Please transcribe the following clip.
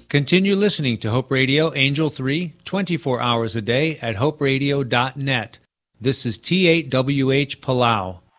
Continue listening to Hope Radio Angel 3 24 hours a day at hoperadio.net. This is T8WH Palau.